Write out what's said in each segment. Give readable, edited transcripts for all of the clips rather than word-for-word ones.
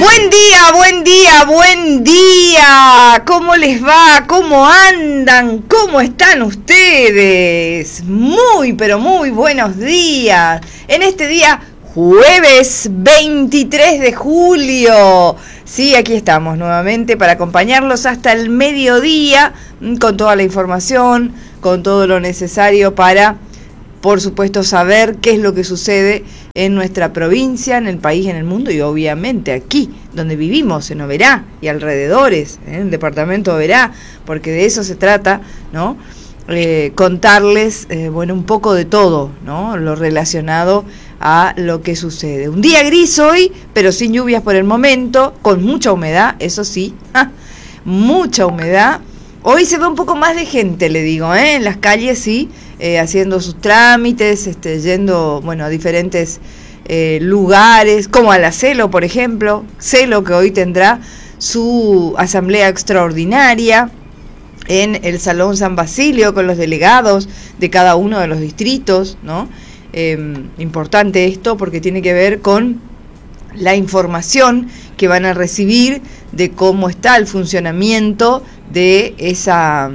Buen día, buen día, buen día. ¿Cómo les va? ¿Cómo andan? ¿Cómo están ustedes? Muy, pero muy buenos días. En este día, jueves 23 de julio. Sí, aquí estamos nuevamente para acompañarlos hasta el mediodía con toda la información, con todo lo necesario para, por supuesto, saber qué es lo que sucede en nuestra provincia, en el país, en el mundo y obviamente aquí, donde vivimos, en Oberá y alrededores, en el departamento de Oberá, porque de eso se trata, ¿no? Contarles, bueno, un poco de todo, ¿no? Lo relacionado a lo que sucede. Un día gris hoy, pero sin lluvias por el momento, con mucha humedad, eso sí, mucha humedad. Hoy se ve un poco más de gente, le digo, en las calles, sí, haciendo sus trámites, yendo, bueno, a diferentes lugares, como a la CELO, por ejemplo, CELO que hoy tendrá su asamblea extraordinaria en el Salón San Basilio con los delegados de cada uno de los distritos, ¿no? Importante esto porque tiene que ver con la información que van a recibir de cómo está el funcionamiento de esa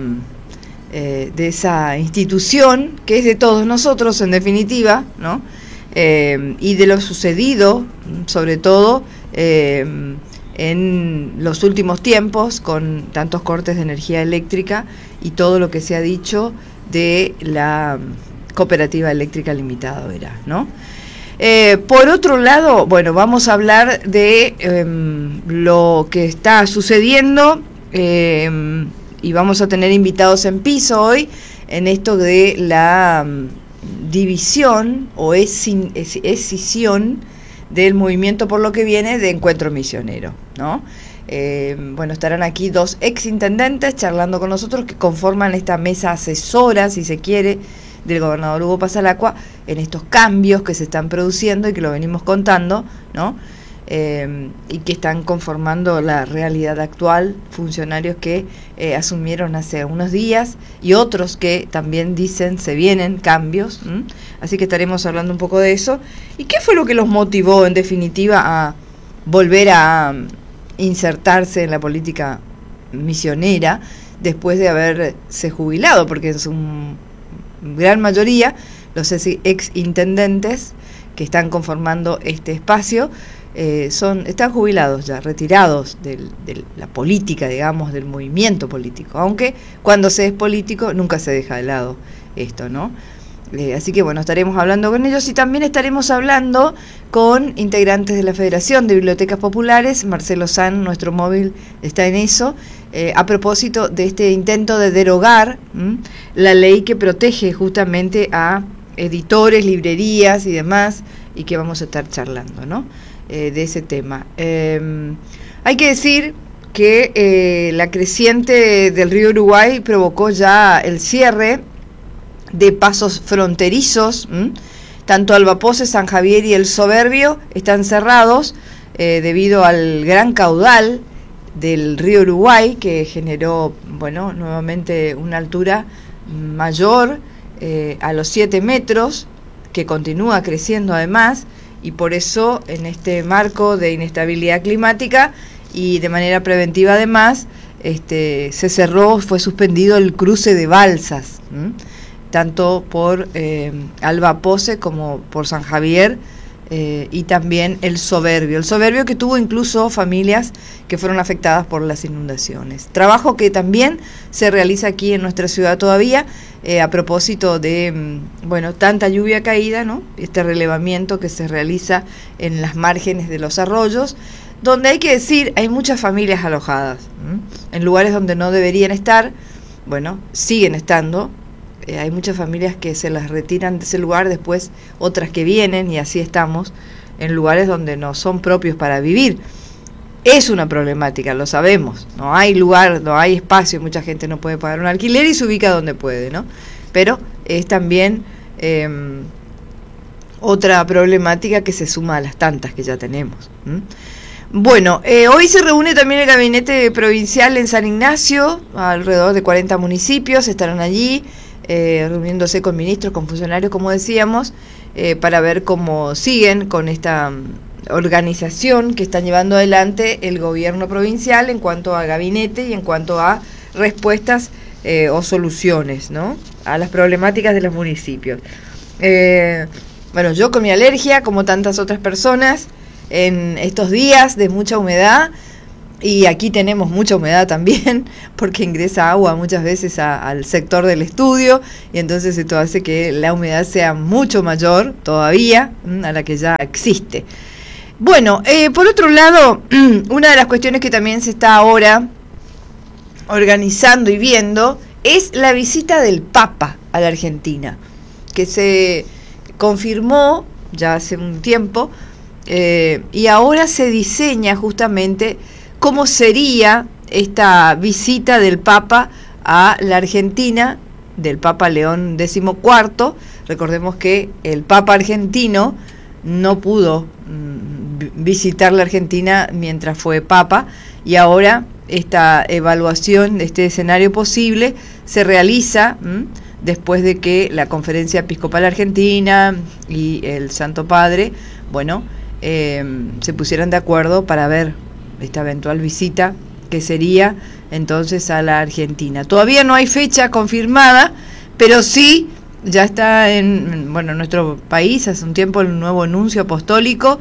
institución que es de todos nosotros en definitiva, ¿no? Y de lo sucedido, sobre todo en los últimos tiempos, con tantos cortes de energía eléctrica y todo lo que se ha dicho de la Cooperativa Eléctrica Limitada, Oberá, ¿no? Por otro lado, bueno, vamos a hablar de lo que está sucediendo y vamos a tener invitados en piso hoy en esto de la división o escisión del movimiento por lo que viene de Encuentro Misionero, ¿no? Bueno, estarán aquí dos exintendentes charlando con nosotros que conforman esta mesa asesora, si se quiere, del gobernador Hugo Pasalacua en estos cambios que se están produciendo y que lo venimos contando, ¿no? Y que están conformando la realidad actual, funcionarios que asumieron hace unos días y otros que también dicen se vienen cambios, así que estaremos hablando un poco de eso. ¿Y qué fue lo que los motivó en definitiva a volver a insertarse en la política misionera después de haberse jubilado? Porque en su gran mayoría los ex intendentes que están conformando este espacio están jubilados ya, retirados de la política, digamos, del movimiento político, aunque cuando se es político nunca se deja de lado esto, ¿no? Así que bueno, estaremos hablando con ellos y también estaremos hablando con integrantes de la Federación de Bibliotecas Populares. Marcelo San, nuestro móvil, está en eso, a propósito de este intento de derogar la ley que protege justamente a editores, librerías y demás, y que vamos a estar charlando, ¿no? De ese tema. Hay que decir que la creciente del río Uruguay provocó ya el cierre de pasos fronterizos, tanto Albapoce, San Javier y el Soberbio están cerrados debido al gran caudal del río Uruguay que generó, bueno, nuevamente una altura mayor a los 7 metros, que continúa creciendo además, y por eso en este marco de inestabilidad climática y de manera preventiva además, se cerró, fue suspendido el cruce de balsas, tanto por Albapoce como por San Javier, y también el Soberbio que tuvo incluso familias que fueron afectadas por las inundaciones. Trabajo que también se realiza aquí en nuestra ciudad todavía, a propósito de, bueno, tanta lluvia caída, ¿no? Este relevamiento que se realiza en las márgenes de los arroyos, donde hay que decir, hay muchas familias alojadas, en lugares donde no deberían estar, bueno, siguen estando. Hay muchas familias que se las retiran de ese lugar, después otras que vienen y así estamos en lugares donde no son propios para vivir. Es una problemática, lo sabemos, no hay lugar, no hay espacio, mucha gente no puede pagar un alquiler y se ubica donde puede, ¿no? Pero es también otra problemática que se suma a las tantas que ya tenemos. Bueno, hoy se reúne también el gabinete provincial en San Ignacio, alrededor de 40 municipios estarán allí, reuniéndose con ministros, con funcionarios, como decíamos, para ver cómo siguen con esta organización que están llevando adelante el gobierno provincial en cuanto a gabinete y en cuanto a respuestas o soluciones, ¿no?, a las problemáticas de los municipios. Bueno, yo con mi alergia, como tantas otras personas, en estos días de mucha humedad, y aquí tenemos mucha humedad también, porque ingresa agua muchas veces al sector del estudio, y entonces esto hace que la humedad sea mucho mayor todavía a la que ya existe. Bueno, por otro lado, una de las cuestiones que también se está ahora organizando y viendo es la visita del Papa a la Argentina, que se confirmó ya hace un tiempo, y ahora se diseña justamente cómo sería esta visita del Papa a la Argentina, del Papa León XIV. Recordemos que el Papa argentino no pudo visitar la Argentina mientras fue Papa, y ahora esta evaluación de este escenario posible se realiza después de que la Conferencia Episcopal Argentina y el Santo Padre, bueno, se pusieran de acuerdo para ver esta eventual visita que sería entonces a la Argentina. Todavía no hay fecha confirmada, pero sí ya está en nuestro país hace un tiempo el nuevo nuncio apostólico,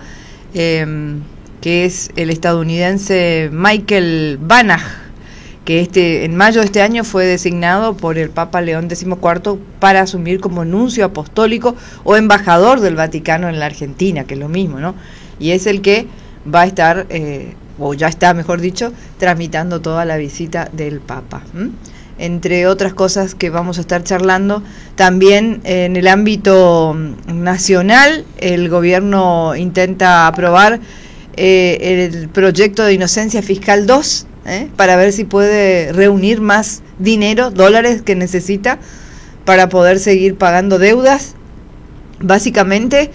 que es el estadounidense Michael Banach, que en mayo de este año fue designado por el Papa León XIV para asumir como nuncio apostólico o embajador del Vaticano en la Argentina, que es lo mismo, ¿no? Y es el que va a estar, o ya está, mejor dicho, tramitando toda la visita del Papa. Entre otras cosas que vamos a estar charlando, también en el ámbito nacional, el gobierno intenta aprobar el proyecto de inocencia fiscal 2, para ver si puede reunir más dinero, dólares que necesita para poder seguir pagando deudas. Básicamente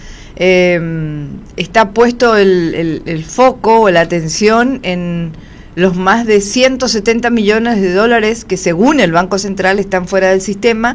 está puesto el foco o la atención en los más de 170 millones de dólares que según el Banco Central están fuera del sistema.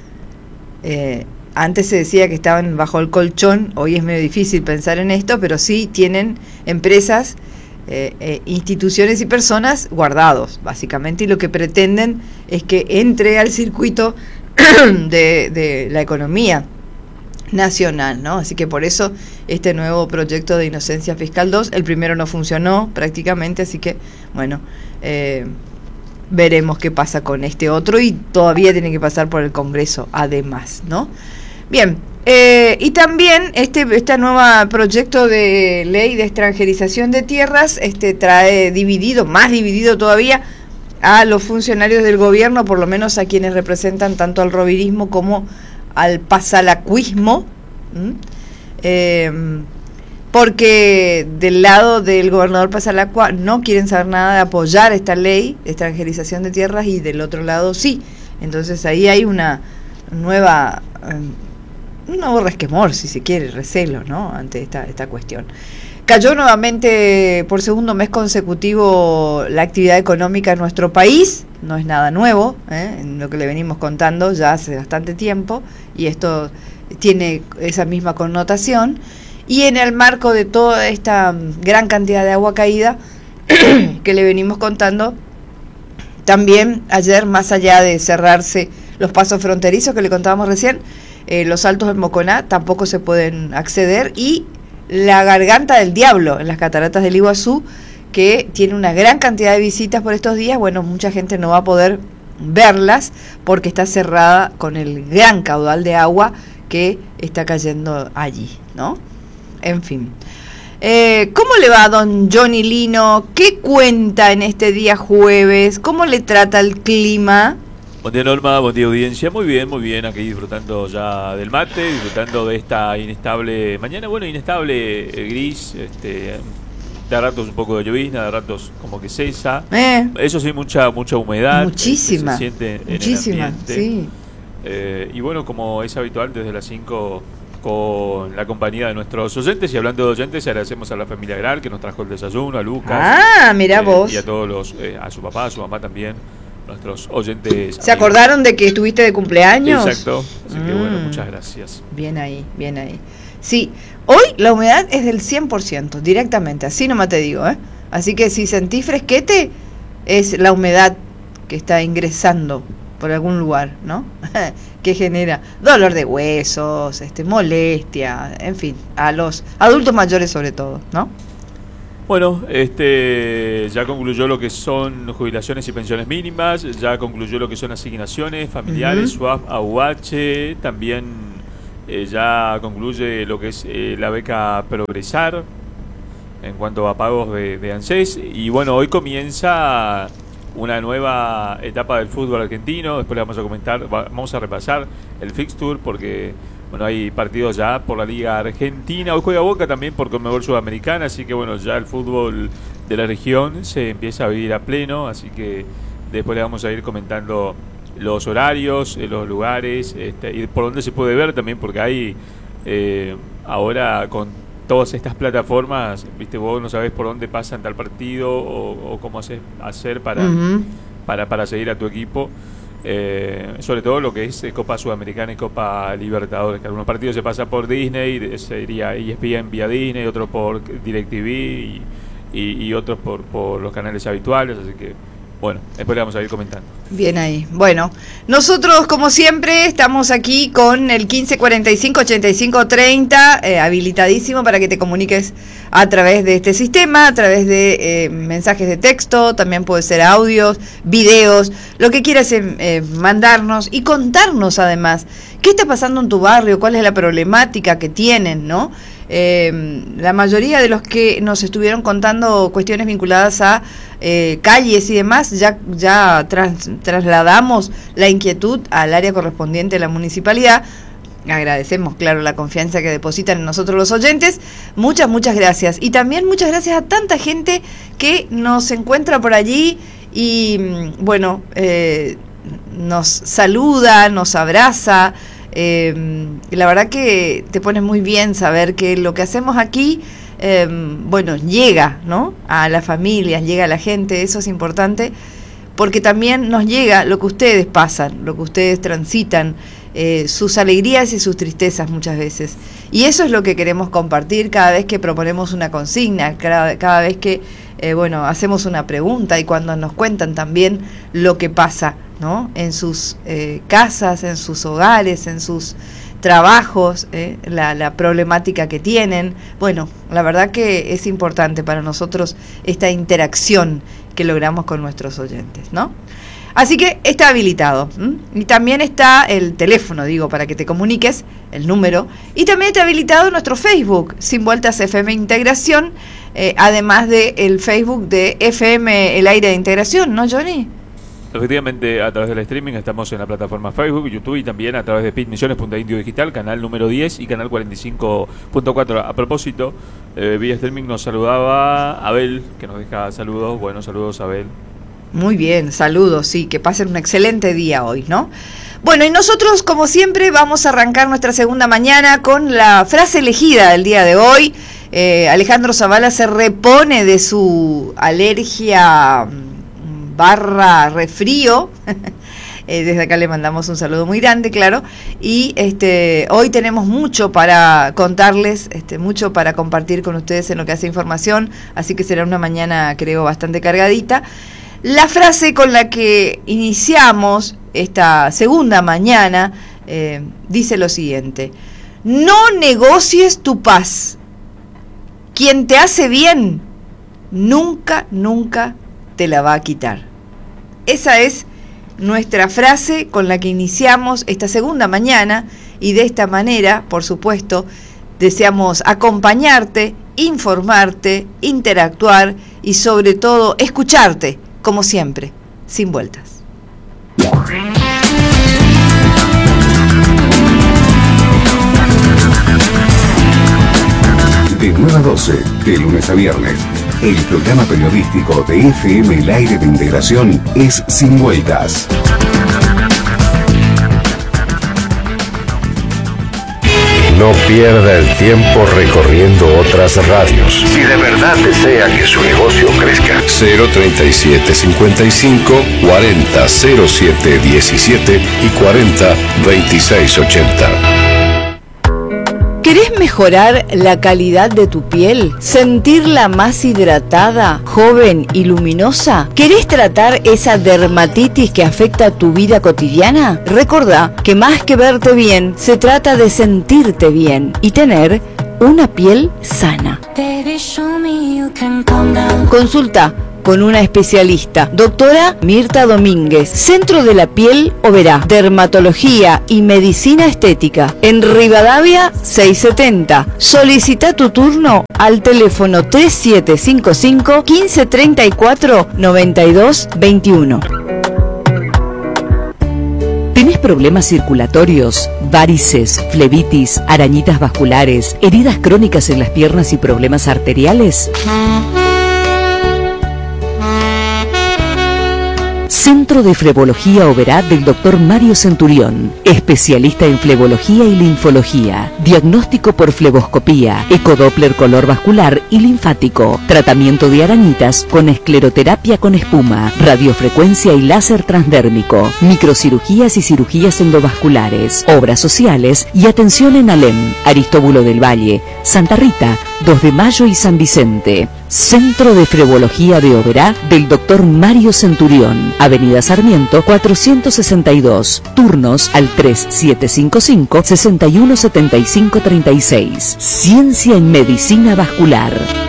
Antes se decía que estaban bajo el colchón, hoy es medio difícil pensar en esto, pero sí tienen empresas, instituciones y personas guardados, básicamente, y lo que pretenden es que entre al circuito de la economía nacional, ¿no? Así que por eso este nuevo proyecto de inocencia fiscal 2, el primero no funcionó prácticamente, así que bueno, veremos qué pasa con este otro, y todavía tiene que pasar por el Congreso además, ¿no? Bien, y también este nuevo proyecto de ley de extranjerización de tierras trae más dividido todavía a los funcionarios del gobierno, por lo menos a quienes representan tanto al rovirismo como al pasalacuismo, porque del lado del gobernador Pasalacua no quieren saber nada de apoyar esta ley de extranjerización de tierras, y del otro lado sí. Entonces ahí hay un nuevo resquemor, si se quiere, recelo, ¿no?, ante esta cuestión. Cayó nuevamente por segundo mes consecutivo la actividad económica en nuestro país. No es nada nuevo, en lo que le venimos contando ya hace bastante tiempo, y esto tiene esa misma connotación. Y en el marco de toda esta gran cantidad de agua caída que le venimos contando, también ayer, más allá de cerrarse los pasos fronterizos que le contábamos recién, los Altos del Moconá tampoco se pueden acceder, y la Garganta del Diablo en las cataratas del Iguazú, que tiene una gran cantidad de visitas por estos días, bueno, mucha gente no va a poder verlas porque está cerrada con el gran caudal de agua que está cayendo allí, ¿no? En fin. ¿Cómo le va a don Johnny Lino? ¿Qué cuenta en este día jueves? ¿Cómo le trata el clima? Buen día, Norma, buen día, audiencia. Muy bien, aquí disfrutando ya del mate, disfrutando de esta inestable mañana, inestable, gris, de ratos un poco de llovizna, de ratos como que cesa. Eso sí, mucha humedad. Muchísima. Se siente muchísima, en el ambiente. Sí. Y bueno, como es habitual, desde las 5 con la compañía de nuestros oyentes. Y hablando de oyentes, agradecemos a la familia Gral que nos trajo el desayuno, a Lucas. Mirá vos. Y a todos a su papá, a su mamá también. Nuestros oyentes. ¿Se acordaron de que estuviste de cumpleaños? Exacto. Así que bueno, muchas gracias. Bien ahí, bien ahí. Sí, hoy la humedad es del 100%, directamente, así nomás te digo, ¿eh? Así que si sentís fresquete, es la humedad que está ingresando por algún lugar, ¿no? Que genera dolor de huesos, molestia, en fin, a los adultos mayores sobre todo, ¿no? Bueno, ya concluyó lo que son jubilaciones y pensiones mínimas, ya concluyó lo que son asignaciones familiares, SWAP, AUH, también ya concluye lo que es la beca Progresar en cuanto a pagos de ANSES, y bueno, hoy comienza una nueva etapa del fútbol argentino. Después le vamos a comentar, vamos a repasar el fixture porque bueno, hay partidos ya por la Liga Argentina. Hoy juega Boca también por Conmebol Sudamericana, así que bueno, ya el fútbol de la región se empieza a vivir a pleno, así que después le vamos a ir comentando los horarios, los lugares, y por dónde se puede ver también, porque hay ahora con todas estas plataformas, viste, vos no sabés por dónde pasan tal partido o cómo hacer para seguir a tu equipo, sobre todo lo que es Copa Sudamericana y Copa Libertadores, que algunos partidos se pasan por Disney, sería ESPN vía Disney, otros por DirecTV y otros por los canales habituales, así que bueno, después le vamos a ir comentando. Bien ahí. Bueno, nosotros como siempre estamos aquí con el 1545-8530, habilitadísimo para que te comuniques a través de este sistema, a través de mensajes de texto, también puede ser audios, videos, lo que quieras mandarnos y contarnos además qué está pasando en tu barrio, cuál es la problemática que tienen, ¿no? La mayoría de los que nos estuvieron contando cuestiones vinculadas a calles y demás, ya trasladamos la inquietud al área correspondiente de la municipalidad. Agradecemos, claro, la confianza que depositan en nosotros los oyentes. Muchas gracias. Y también muchas gracias a tanta gente que nos encuentra por allí y, bueno, nos saluda, nos abraza. La verdad que te pone muy bien saber que lo que hacemos aquí, bueno, llega, ¿no? A las familias, llega a la gente, eso es importante, porque también nos llega lo que ustedes pasan, lo que ustedes transitan, sus alegrías y sus tristezas muchas veces. Y eso es lo que queremos compartir cada vez que proponemos una consigna, cada vez que, bueno, hacemos una pregunta y cuando nos cuentan también lo que pasa, ¿no? En sus casas, en sus hogares, en sus trabajos, la problemática que tienen. Bueno, la verdad que es importante para nosotros esta interacción que logramos con nuestros oyentes, ¿no? Así que está habilitado. Y también está el teléfono, digo, para que te comuniques, el número. Y también está habilitado nuestro Facebook, Sin Vueltas FM Integración, además del Facebook de FM El Aire de Integración, ¿no, Johnny? Efectivamente, a través del streaming estamos en la plataforma Facebook, YouTube y también a través de pitmisiones.indio digital, canal número 10 y canal 45.4. A propósito, vía streaming nos saludaba Abel, que nos deja saludos. Bueno, saludos, Abel. Muy bien, saludos, sí, que pasen un excelente día hoy, ¿no? Bueno, y nosotros, como siempre, vamos a arrancar nuestra segunda mañana con la frase elegida del día de hoy. Alejandro Zavala se repone de su alergia / resfrío. Desde acá le mandamos un saludo muy grande, claro. Y hoy tenemos mucho para contarles, mucho para compartir con ustedes en lo que hace información, así que será una mañana, creo, bastante cargadita. La frase con la que iniciamos esta segunda mañana dice lo siguiente: no negocies tu paz. Quien te hace bien, nunca te la va a quitar. Esa es nuestra frase con la que iniciamos esta segunda mañana y de esta manera, por supuesto, deseamos acompañarte, informarte, interactuar y sobre todo escucharte, como siempre, sin vueltas. De 9 a 12, de lunes a viernes, el programa periodístico de FM El Aire de Integración es Sin Vueltas. No pierda el tiempo recorriendo otras radios. Si de verdad desea que su negocio crezca. 037 55 40 07 17 y 40 26 80. ¿Querés mejorar la calidad de tu piel? ¿Sentirla más hidratada, joven y luminosa? ¿Querés tratar esa dermatitis que afecta tu vida cotidiana? Recordá que más que verte bien, se trata de sentirte bien y tener una piel sana. Consulta con una especialista, doctora Mirta Domínguez, Centro de la Piel Oberá, Dermatología y Medicina Estética, en Rivadavia 670. Solicita tu turno al teléfono 3755 1534 9221. ¿Tenés problemas circulatorios, varices, flebitis, arañitas vasculares, heridas crónicas en las piernas y problemas arteriales? Centro de Flebología Oberá del Dr. Mario Centurión, especialista en flebología y linfología, diagnóstico por fleboscopía, ecodoppler color vascular y linfático, tratamiento de arañitas con escleroterapia con espuma, radiofrecuencia y láser transdérmico, microcirugías y cirugías endovasculares, obras sociales y atención en Alem, Aristóbulo del Valle, Santa Rita, 2 de Mayo y San Vicente. Centro de Flebología de Oberá del Dr. Mario Centurión, Avenida Sarmiento 462, turnos al 3755 617536. Ciencia en Medicina Vascular.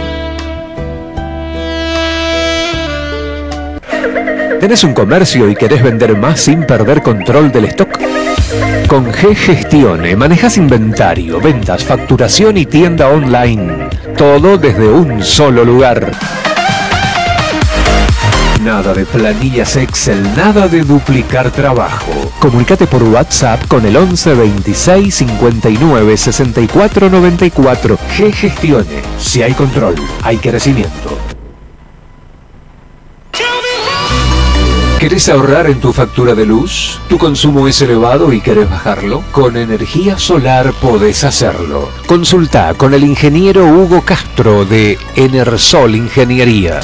¿Tenés un comercio y querés vender más sin perder control del stock? Con G-Gestione manejas inventario, ventas, facturación y tienda online. Todo desde un solo lugar. Nada de planillas Excel, nada de duplicar trabajo. Comunícate por WhatsApp con el 11 26 59 64 94. G-Gestione. Si hay control, hay crecimiento. ¿Querés ahorrar en tu factura de luz? ¿Tu consumo es elevado y querés bajarlo? Con energía solar podés hacerlo. Consulta con el ingeniero Hugo Castro de Enersol Ingeniería.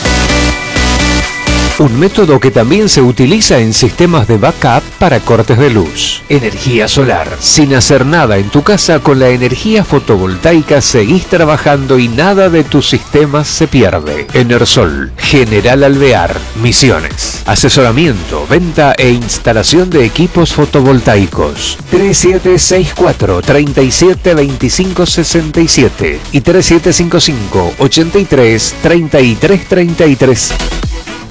Un método que también se utiliza en sistemas de backup para cortes de luz. Energía solar. Sin hacer nada en tu casa, con la energía fotovoltaica seguís trabajando y nada de tus sistemas se pierde. Enersol, General Alvear, Misiones. Asesoramiento, venta e instalación de equipos fotovoltaicos. 3764 37 25 67 y 3755 83 33 33.